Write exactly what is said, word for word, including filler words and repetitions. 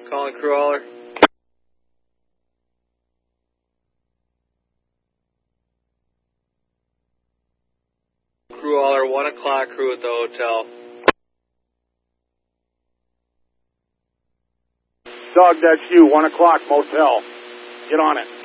Calling crew hauler. Crew hauler, one o'clock, crew at the hotel. Dog, that's you, one o'clock, motel. Get on it.